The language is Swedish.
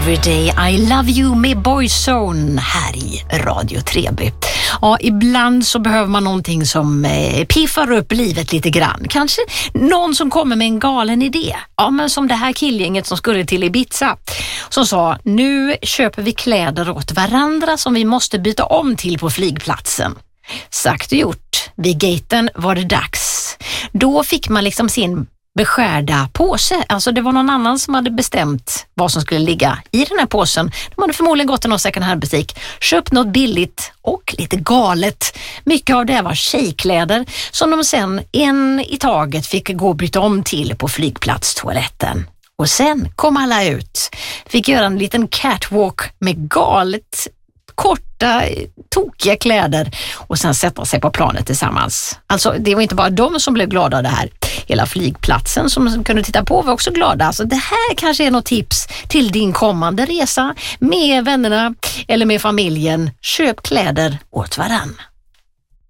Everyday I Love You med Boyzone här i Radio Treby. Ja, ibland så behöver man någonting som piffar upp livet lite grann. Kanske någon som kommer med en galen idé. Ja, men som det här killgänget som skulle till Ibiza. Som sa, nu köper vi kläder åt varandra som vi måste byta om till på flygplatsen. Sagt och gjort. Vid gaten var det dags. Då fick man liksom sin beskärda påse. Alltså det var någon annan som hade bestämt vad som skulle ligga i den här påsen. De hade förmodligen gått till någon second hand-butik, köpt något billigt och lite galet. Mycket av det var tjejkläder som de sen en i taget fick gå och byta om till på flygplatstoaletten. Och sen kom alla ut. Fick göra en liten catwalk med galet korta, tokiga kläder och sen sätta sig på planet tillsammans. Alltså det var inte bara de som blev glada av det här. Hela flygplatsen som kunde titta på var också glada. Alltså det här kanske är något tips till din kommande resa med vännerna eller med familjen. Köp kläder åt varann.